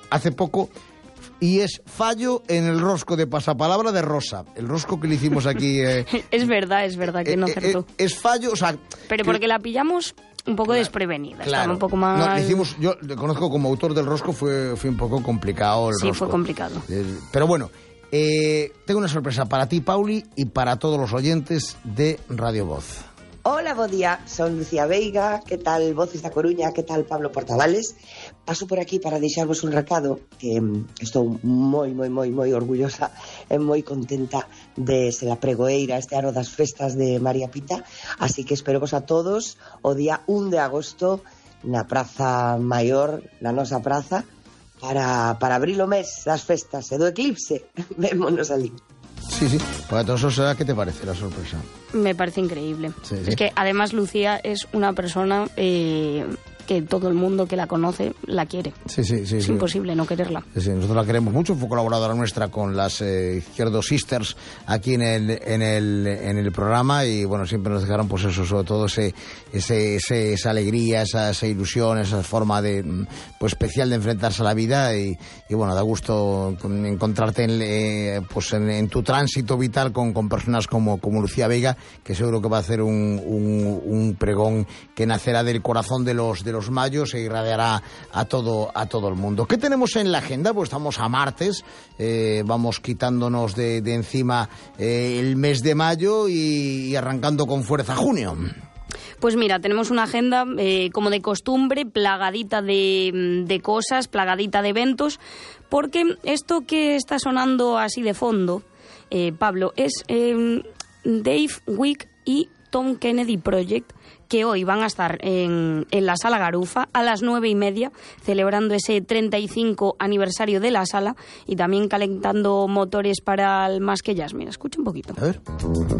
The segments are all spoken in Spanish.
hace poco, y es fallo en el rosco de pasapalabra de Rosa. El rosco que le hicimos aquí... es verdad que no acertó. Es fallo, o sea... Pero porque la pillamos un poco desprevenida, claro. estaba un poco más... No, le hicimos, yo le conozco como autor del rosco, fue un poco complicado el rosco. Sí, fue complicado. Pero bueno, tengo una sorpresa para ti, Pauli, y para todos los oyentes de Radio Voz. Hola, bo día, son Lucía Veiga, que tal Voces da Coruña, que tal Pablo Portavales. Paso por aquí para deixarvos un recado que estou moi orgullosa e moi contenta de ser a pregoeira este ano das festas de María Pita, así que espero vos a todos o día 1 de agosto na Praza Maior, na nosa praza, para abrir o mes das festas e do eclipse. Vémonos ali. Sí. Para todos eso, ¿qué te parece la sorpresa? Me parece increíble. Sí. Es que además Lucía es una persona que todo el mundo que la conoce la quiere. Sí. Es imposible no quererla. Sí, nosotros la queremos mucho, fue colaboradora nuestra con las Izquierdo Sisters aquí en el programa, y bueno, siempre nos dejaron pues eso, sobre todo esa alegría, esa ilusión, esa forma de pues especial de enfrentarse a la vida, y bueno, da gusto encontrarte en tu tránsito vital con personas como Lucía Veiga, que seguro que va a hacer un pregón que nacerá del corazón de los mayos e irradiará a todo el mundo. ¿Qué tenemos en la agenda? Pues estamos a martes, vamos quitándonos de encima el mes de mayo y arrancando con fuerza junio. Pues mira, tenemos una agenda como de costumbre, plagadita de cosas, plagadita de eventos, porque esto que está sonando así de fondo, Pablo, es Dave Wick y Tom Kennedy Project, que hoy van a estar en la Sala Garufa a las 9:30, celebrando ese 35 aniversario de la sala y también calentando motores para el Más que Jazz. Mira, escucha un poquito. A ver.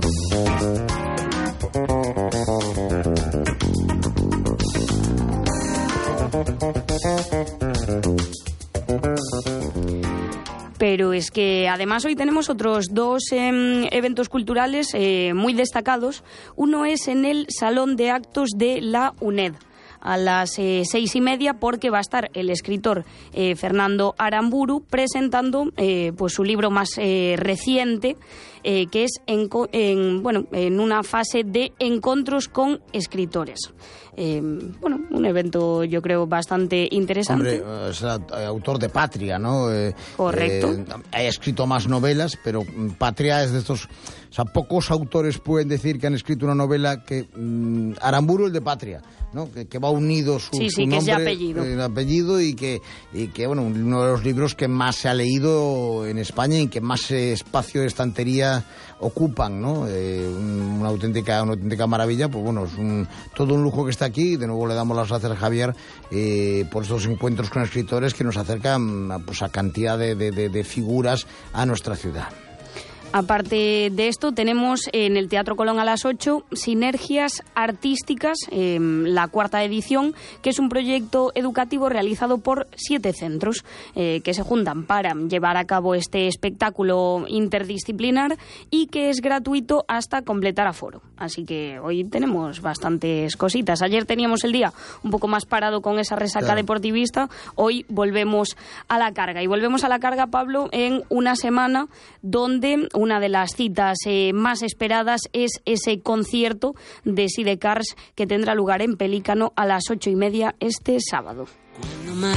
Pero es que además hoy tenemos otros dos eventos culturales muy destacados. Uno es en el Salón de Actos de la UNED a las 6:30, porque va a estar el escritor Fernando Aramburu presentando pues su libro más reciente, que es en una fase de encuentros con escritores. Un evento yo creo bastante interesante. Hombre, es autor de Patria, ¿no? Correcto. Ha escrito más novelas, pero Patria es de estos... O sea, pocos autores pueden decir que han escrito una novela que... Aramburu, el de Patria, ¿no? Que va unido su que nombre, es de apellido. El apellido, y que bueno, uno de los libros que más se ha leído en España y que más espacio de estantería ocupan, ¿no? Una auténtica maravilla. Pues bueno, es todo un lujo que está aquí. De nuevo le damos las gracias a Javier por estos encuentros con escritores que nos acercan pues, a cantidad de figuras a nuestra ciudad. Aparte de esto, tenemos en el Teatro Colón a las 8 Sinergias Artísticas, la 4ª edición, que es un proyecto educativo realizado por 7 centros que se juntan para llevar a cabo este espectáculo interdisciplinar y que es gratuito hasta completar aforo. Así que hoy tenemos bastantes cositas. Ayer teníamos el día un poco más parado con esa resaca deportivista. Hoy volvemos a la carga. Y volvemos a la carga, Pablo, en una semana donde una de las citas más esperadas es ese concierto de Sidecars que tendrá lugar en Pelícano a las 8:30 este sábado. Cuando